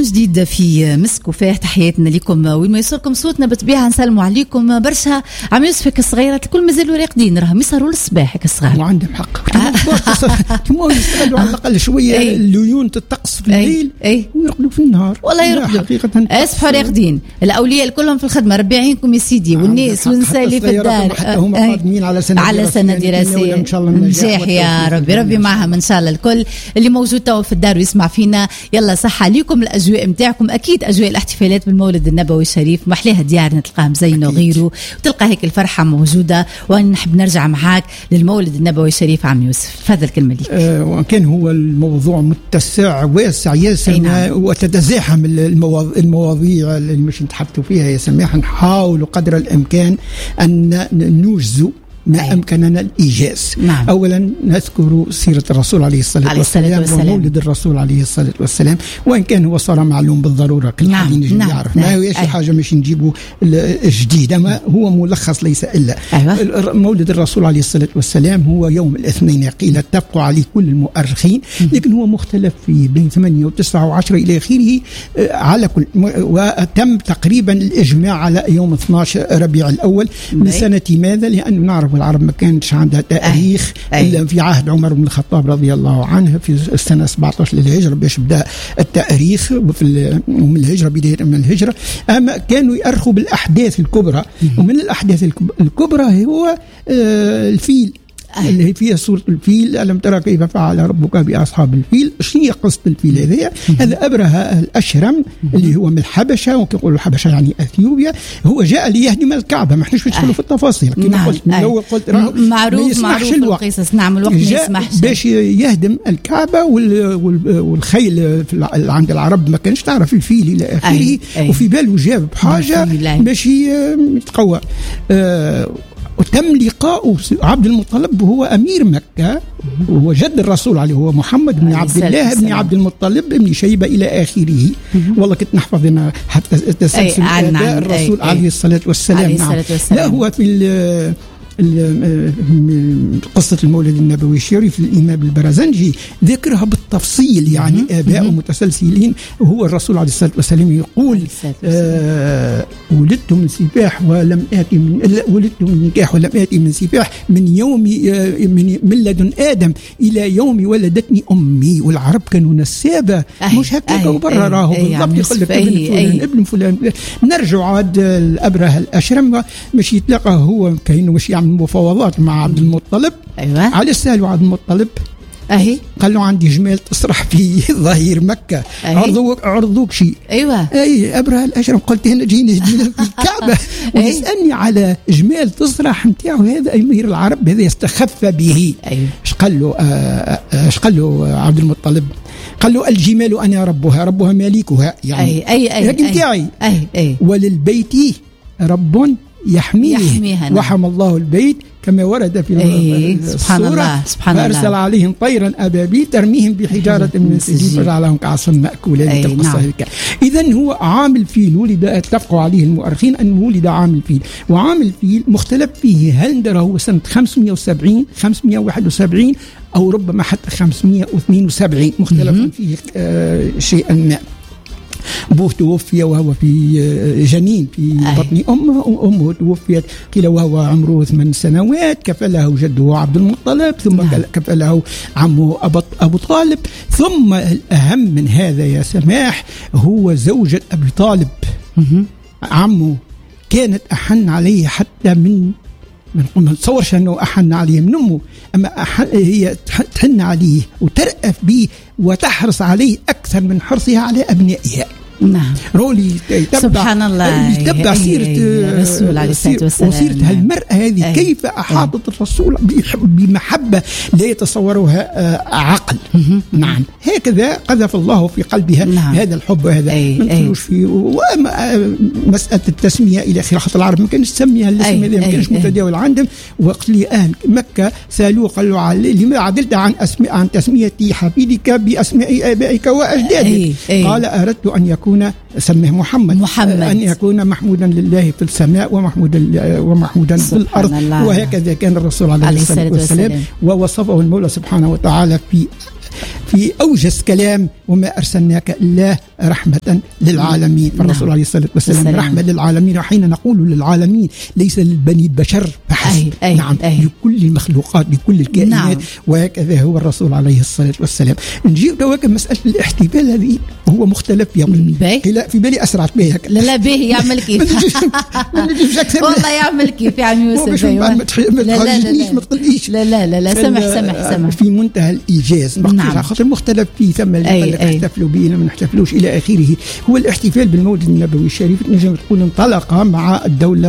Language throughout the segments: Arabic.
جديد في مسك وفاه. تحياتنا لكم وين ما يصيركم صوتنا بالطبيعه. نسلموا عليكم برشا. عم يوسف كالصغيره الكل مازالوا راقدين، راهم يسهروا للصباح كالصغار وعندهم حق. كما يستغلوا على الاقل شويه الليون الطقس في الليل ويرقدوا في النهار. والله يرقدوا حقيقه اصبحوا راقدين. الاولياء كلهم في الخدمه، ربي يعينكم يا سيدي، والناس والنساء اللي في الدار حتى هما قادمين على سنه دراسيه ان شاء الله نجاح يا ربي معهم ان شاء الله. الكل اللي موجود توا في الدار ويسمع فينا يلا صحة ليكم. الأجواء متاعكم أكيد أجواء الاحتفالات بالمولد النبوي الشريف، محلاها ديارنا تلقاها مزينة وغيره، وتلقى هيك الفرحة موجودة. وأنا نحب نرجع معاك للمولد النبوي الشريف. عم يوسف فضل كلمة ليك. وكان هو الموضوع متسع واسع ياسر وتتزاحم المواضيع اللي مش نتحدثوا فيها يا سماح. نحاول قدر الإمكان أن نوجزوا ما أمكننا الإيجاز. نعم. أولا نذكر سيرة الرصول عليه الصلاة والسلام ومولد الرسول عليه الصلاة والسلام، وإن كان هو صار معلوم بالضرورة كل حد يجب يعرف. ما هو حاجة مش نجيبه جديد، أما هو ملخص ليس إلا. مولد الرسول عليه الصلاة والسلام هو يوم الاثنين، قيل اتفقوا عليه كل المؤرخين، لكن هو مختلف في بين 8 و9 و10 إلى آخره على كل. وتم تقريبا الإجماع على يوم 12 ربيع الأول من سنة ماذا؟ لأنه نعرف والعرب ما كانتش عندها تاريخ إلا في عهد عمر بن الخطاب رضي الله عنه في السنة 17 للهجرة باش بدأ التاريخ ومن الهجرة، بداية من الهجرة. أما كانوا يأرخوا بالأحداث الكبرى، ومن الأحداث الكبرى هو الفيل اللي فيها سورة الفيل. ألم ترى كيف فعل ربك بأصحاب الفيل؟ شنو هي قصة الفيل هذا؟ هذا أبرهة الأشرم اللي هو من الحبشة، وكيقولوا الحبشة يعني أثيوبيا. هو جاء ليهدم الكعبة، ما احناش ندخلوا في التفاصيل كما قلت من الأول. قلت معروف القصص. نعم الوقت ما يسمحش باش يهدم الكعبة. والخيل عند العرب ما كانش تعرف الفيل إلى آخره، وفي باله جاب حاجة باش يتقوى. وتم لقاء عبد المطلب وهو أمير مكة، وهو جد الرسول عليه، هو محمد بن عبد الله بن عبد المطلب بن شيبة إلى آخره. والله كنت نحفظ أنا حتى تسلسل أداء الرسول عليه الصلاة والسلام. لا هو في قصة المولد النبوي الشريف الإمام البرزنجي ذكرها بالتفصيل، يعني آباء متسلسلين. وهو الرسول عليه الصلاة والسلام يقول ولدت من سفاح ولم آتي ولدت من نكاح ولم آتي من سفاح من يوم من لدن آدم إلى يوم ولدتني أمي. والعرب كانوا نسابة مش هكذا وبرا راهو بالضبط. يقول لك ابن فلان. نرجع عاد الأبرهة الأشرم مش يتلقى هو كأنه مش يعمل مفاوضات مع عبد المطلب. على السهل عبد المطلب قال له عندي جمال تسرح في ظهير مكة، عرضوك شيء. أبرهة الأشرم قلت هنا جينا في الكعبة ويسألني على جمال تسرح نتاعو. هذا أمير العرب، هذا يستخف به. ايش قال له عبد المطلب؟ قال له الجمال أنا ربها مالكها، يعني لكن نتاعي. وللبيت رب يحميه وحمى الله البيت كما ورد في السورة. فأرسل عليهم طيرا أبابيل ترميهم بحجارة من سجيل فجعلهم كعصف مأكول. إذن هو عام الفيل ولد، اتفقوا عليه المؤرخين أنه ولد عام الفيل. وعام الفيل مختلف فيه هل هو سنة 570 571 أو ربما حتى 572، مختلف فيه شيئا ما. أبوه توفي وهو في جنين في بطن أمه توفيت قيل وهو عمره 8 سنوات. كفله جده عبد المطلب، ثم كفله عمه أبو طالب. ثم الأهم من هذا يا سماح هو زوجة أبي طالب عمه، كانت أحن عليه حتى من ما نتصورش أنه أحن عليه من أمه، أما هي تحن عليه وترأف به وتحرص عليه أكثر من حرصها على أبنائها. نعم. رولي سبحان الله يتبع سيرة الرسول عليه الصلاة والسلام وسيرة هالمرأة هذه كيف أحاطت الرسول بمحبة لا يتصورها عقل. نعم هكذا قذف الله في قلبها هذا الحب وهذا ما نقولوش فيه. ومسألة التسمية إلى آخره، حتى العرب ما كانش تسميها الاسم هذا، ما كانش متداول عندهم. وقت لي أهل مكة سألوه قالوا لما عدلت عن تسمية حفيدك بأسماء آبائك وأجدادك؟ قال أردت أن يكون سميه محمد أن يكون محمودا لله في السماء ومحمودا في الأرض. وهكذا كان الرسول عليه الصلاة والسلام. ووصفه المولى سبحانه وتعالى في أوجز كلام: وما أرسلناك إلا رحمة للعالمين. فالرسول عليه الصلاة والسلام رحمة للعالمين، وحين نقول للعالمين ليس للبني البشر فحسب، نعم لكل المخلوقات لكل الكائنات. وهكذا هو الرسول عليه الصلاة والسلام. نجيب دواك مسألة الاحتفال هذه هو مختلف في بالي أسرعت بها. لا باهي يعمل كيف والله يعمل كيف يا عم يوسف. ما تقوليش لا سمح في منتهى الإيجاز. نعم. خاطر مختلف فيه، ثم اللي احتفلوا به ما نحتفلوش إلى آخره. هو الاحتفال بالمولد النبوي الشريف نجم تقول انطلق مع الدولة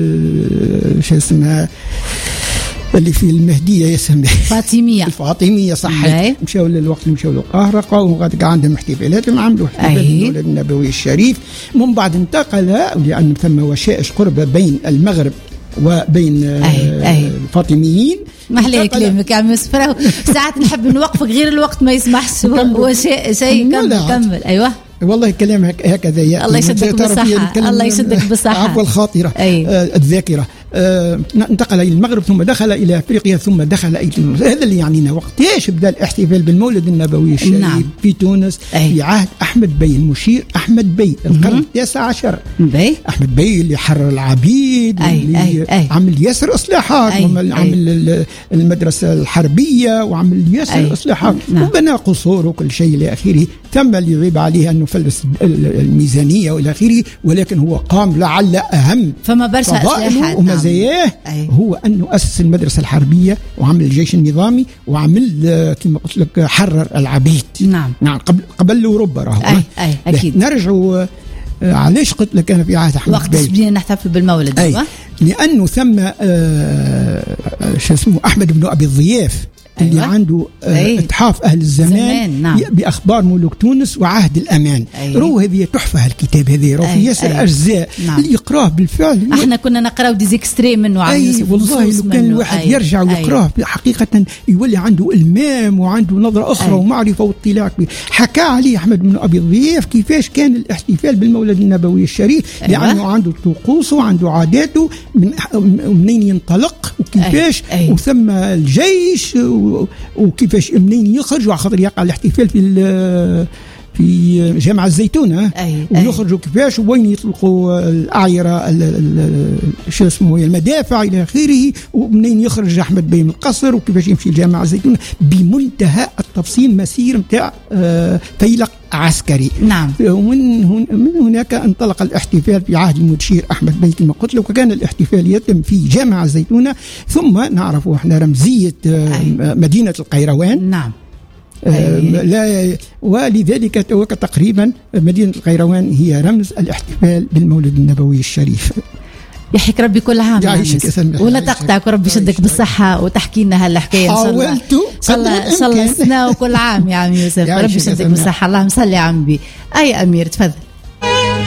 شو اسمها اللي في المهدية يسمى الفاطمية صحيح. مشاو للوقت مشاو للقاهرة وغادي عندهم احتفالاتهم، عملوا احتفال بالمولد النبوي الشريف. من بعد انتقل لأن ثم وشائش قرب بين المغرب وبين الفاطميين. ما عليه كلامك يا عم يوسف، ساعات نحب نوقفك غير الوقت ما يسمحش. هو شيء كمل. ايوه والله الكلام هكذا يا الله يشدك بالصحة. الله يشدك بالصحة. عفوا الخاطرة الذاكرة. انتقل إلى المغرب ثم دخل إلى أفريقيا ثم دخل إلى تونس. هذا اللي يعنينا. وقتاش بدأ الاحتفال بالمولد النبوي الشريف؟ نعم. في تونس في عهد أحمد بي المشير. أحمد بي القرن 19. أحمد بي اللي حرر العبيد، اللي عمل ياسر إصلاحات، عمل المدرسة الحربية وعمل ياسر إصلاحات وبنى قصور وكل شيء إلى آخره. ثم اللي يغيب عليه أنه فلس الميزانية وإلى آخره، ولكن هو قام لعل أهم فما برشا فضائله ومزاياه هو أنه أسس المدرسة الحربية وعمل الجيش النظامي وعمل كما قلت لك حرر العبيد. نعم قبل أوروبا راهو. أكيد. نرجع علاش قلت لك أنا في عهد أحمد وقت بدينا نحتفل بالمولد لأنه ثم شو اسمه أحمد بن أبي الضياف اللي عنده اتحاف أهل الزمان نعم. بأخبار ملوك تونس وعهد الأمان. رو هذه تحفة الكتاب هذه رو في ياسر أجزاء. نعم. اللي يقراه بالفعل احنا كنا نقراو ديزيكستري منه عن يوسف. والله لو كان الواحد يرجع ويقراه حقيقة يولي عنده إلمام وعنده نظرة أخرى ومعرفة واطلاع. حكى عليه أحمد بن أبي الضياف كيفاش كان الاحتفال بالمولد النبوي الشريف، لأنه عنده طقوسه وعنده عاداته منين ينطلق وكيفاش وثم الجيش وكيفاش منين يخرج وخاطر يقع الاحتفال في جامع الزيتون ويخرجوا كيفاش وين يطلقوا الأعيرة شو اسمه المدافع إلى آخره، ومنين يخرج أحمد بي من القصر وكيفاش يمشي لجامع الزيتون بمنتهى التفصيل. مسير متاع فيلق عسكري. نعم. من هناك انطلق الاحتفال في عهد المشير أحمد بي كما قلت لك، وكان الاحتفال يتم في جامع الزيتون. ثم نعرف احنا رمزية مدينة القيروان. نعم. لا ولذلك تقريبا مدينة القيروان هي رمز الاحتفال بالمولد النبوي الشريف. يحيك ربي كل عام ولا تقطعك، وربي يشدك بالصحة وتحكي لنا هالحكاية إن شاء الله السنة وكل عام يا عم يوسف. ربي يشدك بالصحة. اللهم صل على النبي. أي أمير تفضل.